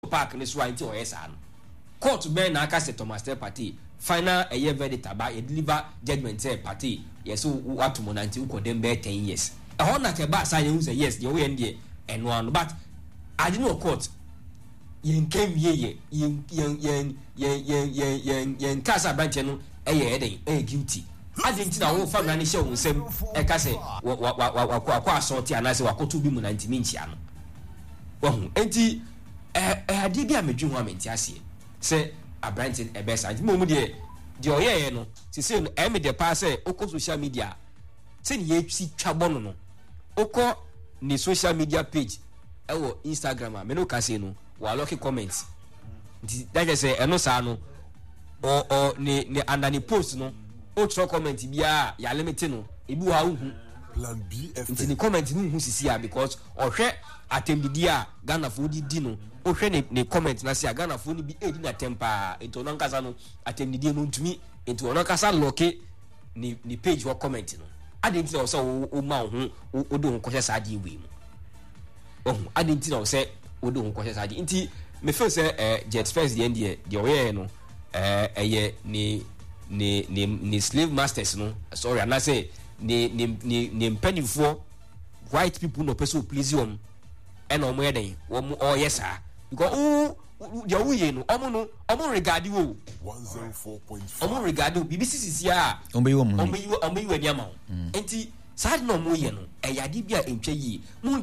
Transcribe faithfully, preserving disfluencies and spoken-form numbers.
park ne so anti o yesa no court ben na aka se Thomas Step party final a year verdict aba e deliver judgment say party yes what mo nanti uko dem be ten years e ho na ke ba say you say yes you we ndie eno anu but I didn't know court yen came ye yen yen yen yen yen yen yen kasa branch no e ye eden e guilty agentina wo family na show nsem e ka say wa wa wa kwa assault anase wa kotu bi mu nanti minchia no wo enti eh eh ade bi amedwu ho amenti ase say abrantin e best anti mo mu de de oyeye no se se no e me de pa say oko social media se ni ye si twabo no no oko ni social media page e wo Instagram a me no ka say no wa lucky comments that is say eno sa no o o ni ni under ni post no o tro comment bia ya limit no ebi wa hu plan B F nti ni comment ni hu sisi a because ohwe atembidi a Ghana fo di di no ohwe ni ni comment na sia Ghana fo ni bi edi na tempa ento no nkasa no atembidi no ntumi ento no nkasa loke ni ni page wa comment no adenti na so o ma hu o do hu ko sa di wi mu oh adenti na so o do hu ko sa di nti me feel say eh jet first the end the oye no eh eye ni ni ni ni slave masters no sorry and I say ni ni ni ni mpanifo white people no person please you and omo yeden wo oh yes ah because oh dia wuye no omo no omo regard wo one oh four point five omo regard B B C C C ah omo yi wo omo yi omo yi wo dia ma enti sad no omo ye no e yade bia entwa yi